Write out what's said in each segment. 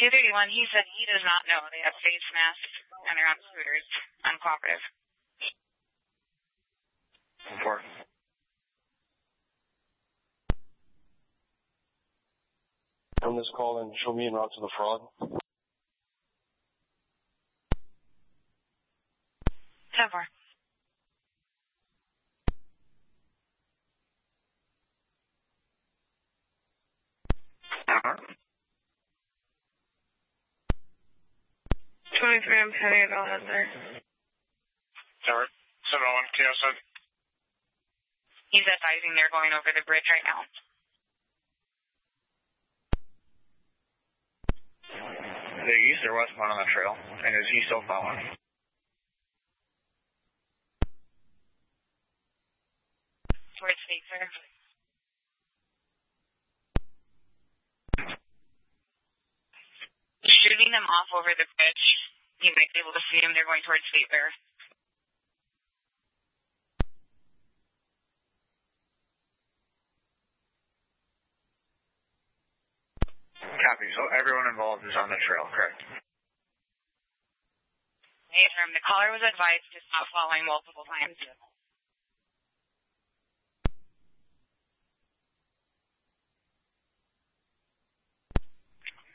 231, he said he does not know. They have face masks and they're on scooters. Uncooperative. 4. From this call and show me en route to the fraud. 10-4. Uh-huh. 23, I'm heading it all out there. Tower 701, KO said. He's advising they're going over the bridge right now. They're east or westbound on the trail, and is he still following? Towards State Fair. Shooting them off over the bridge. You might be able to see them. They're going towards State Fair. Copy. So everyone involved is on the trail, correct? Hey, firm. The caller was advised to stop following multiple times.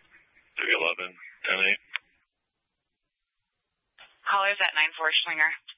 311, 10-8. Caller's at 9-4 Swinger.